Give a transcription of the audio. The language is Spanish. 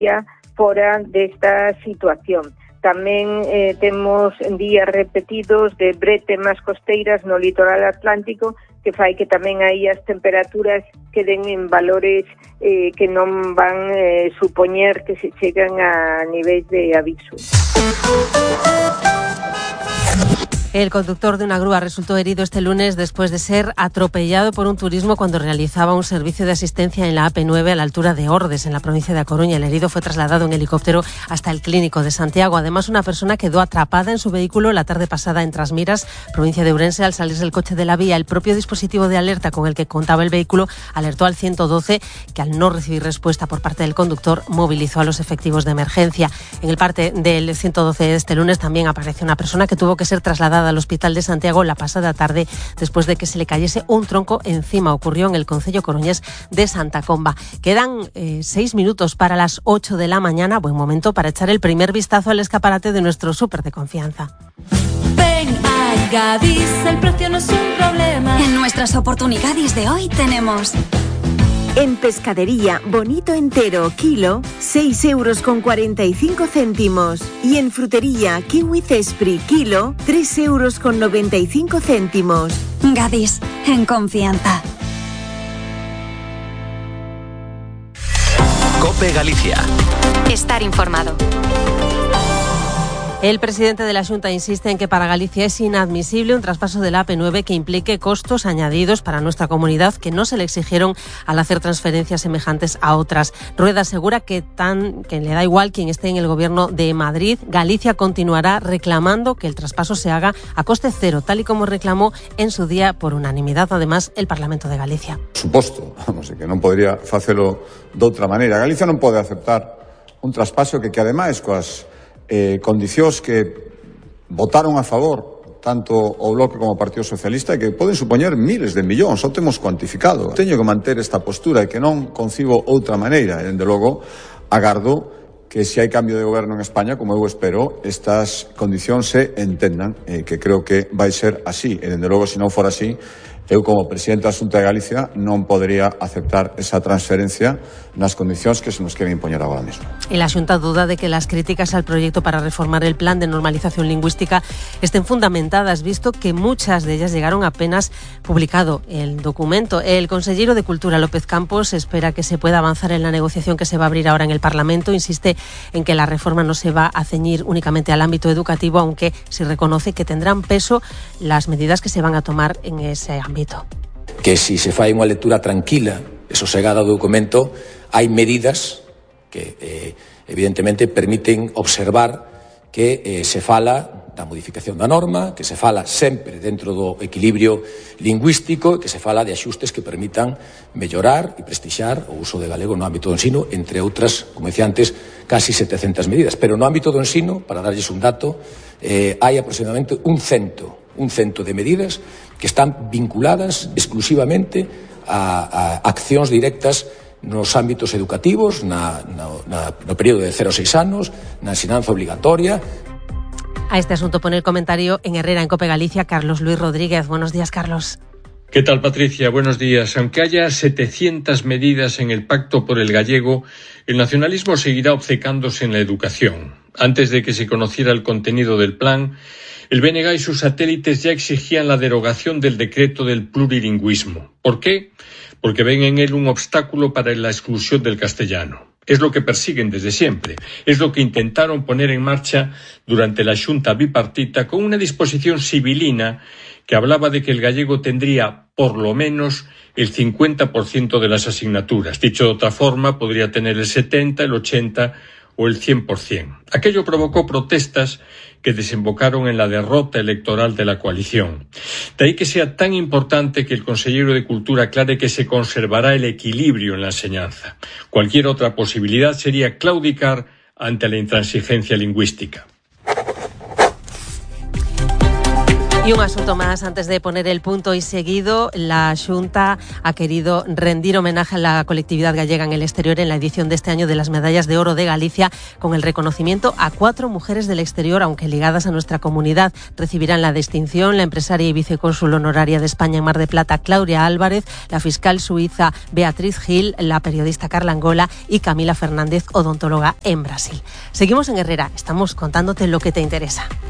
fora desta situación. Tamén temos días repetidos de bretemas costeiras no litoral atlántico que fai que tamén aí as temperaturas queden en valores que non van supoñer que se chegan a niveis de aviso. El conductor de una grúa resultó herido este lunes después de ser atropellado por un turismo cuando realizaba un servicio de asistencia en la AP9 a la altura de Ordes, en la provincia de A Coruña. El herido fue trasladado en helicóptero hasta el Clínico de Santiago. Además, una persona quedó atrapada en su vehículo la tarde pasada en Trasmiras, provincia de Ourense, al salirse el coche de la vía. El propio dispositivo de alerta con el que contaba el vehículo alertó al 112, que al no recibir respuesta por parte del conductor movilizó a los efectivos de emergencia. En el parte del 112 este lunes también apareció una persona que tuvo que ser trasladada al Hospital de Santiago la pasada tarde después de que se le cayese un tronco encima. Ocurrió en el concello coruñés de Santa Comba. Quedan 6 minutos para las 8 de la mañana. Buen momento para echar el primer vistazo al escaparate de nuestro súper de confianza. Ven a Gadis, el precio no es un problema. En nuestras oportunidades de hoy tenemos... En pescadería, bonito entero, kilo, 6,45 €. Y en frutería, kiwi cespri, kilo, 3,95 €. Gadis, en confianza. COPE Galicia. Estar informado. El presidente de la Xunta insiste en que para Galicia es inadmisible un traspaso de la AP9 que implique costos añadidos para nuestra comunidad que no se le exigieron al hacer transferencias semejantes a otras. Rueda asegura que le da igual quien esté en el gobierno de Madrid. Galicia continuará reclamando que el traspaso se haga a coste cero, tal y como reclamó en su día por unanimidad, además, el Parlamento de Galicia. Suposto, que non podería facelo de outra maneira. Galicia non pode aceptar un traspaso que ademais coas condicións que votaron a favor tanto o Bloque como o Partido Socialista e que poden supoñer miles de millóns, o temos cuantificado. Teño que manter esta postura e que non concibo outra maneira. E, dende logo, agardo que se hai cambio de goberno en España, como eu espero, estas condicións se entendan, que creo que vai ser así. E, dende logo, se non for así, eu como presidente da Xunta de Galicia non podería aceptar esa transferencia nas condicións que se nos queren impoñer agora mesmo. Y la Xunta duda de que las críticas al proyecto para reformar el plan de normalización lingüística estén fundamentadas, visto que muchas de ellas llegaron apenas publicado el documento. El consejero de Cultura, López Campos, espera que se pueda avanzar en la negociación que se va a abrir ahora en el Parlamento. Insiste en que la reforma no se va a ceñir únicamente al ámbito educativo, aunque sí reconoce que tendrán peso las medidas que se van a tomar en ese ámbito. Que si se fai unha lectura tranquila e sosegada do documento, hai medidas que evidentemente permiten observar que se fala da modificación da norma, que se fala sempre dentro do equilibrio lingüístico e que se fala de axustes que permitan mellorar e prestixar o uso de galego no ámbito do ensino, entre outras, como decía antes, casi 700 medidas. Pero no ámbito do ensino, para darlles un dato, hai aproximadamente un cento de medidas que están vinculadas exclusivamente a accións directas nos ámbitos educativos, no período de 0 a 6 anos, na ensinanza obligatoria. A este asunto pone el comentario en Herrera, en COPE Galicia, Carlos Luis Rodríguez. Buenos días, Carlos. ¿Qué tal, Patricia? Buenos días. Aunque haya 700 medidas en el Pacto por el Gallego, el nacionalismo seguirá obcecándose en la educación. Antes de que se conociera el contenido del plan, el BNG y sus satélites ya exigían la derogación del decreto del plurilingüismo. ¿Por qué? Porque ven en él un obstáculo para la exclusión del castellano. Es lo que persiguen desde siempre. Es lo que intentaron poner en marcha durante la Xunta bipartita con una disposición sibilina que hablaba de que el gallego tendría, por lo menos, el 50% de las asignaturas. Dicho de otra forma, podría tener el 70%, el 80% o el 100%. Aquello provocó protestas que desembocaron en la derrota electoral de la coalición. De ahí que sea tan importante que el consejero de Cultura aclare que se conservará el equilibrio en la enseñanza. Cualquier otra posibilidad sería claudicar ante la intransigencia lingüística. Y un asunto más antes de poner el punto y seguido. La Xunta ha querido rendir homenaje a la colectividad gallega en el exterior en la edición de este año de las Medallas de Oro de Galicia, con el reconocimiento a 4 mujeres del exterior, aunque ligadas a nuestra comunidad. Recibirán la distinción la empresaria y vicecónsul honoraria de España en Mar de Plata, Claudia Álvarez, la fiscal suiza Beatriz Gil, la periodista Carla Angola y Camila Fernández, odontóloga en Brasil. Seguimos en Herrera, estamos contándote lo que te interesa.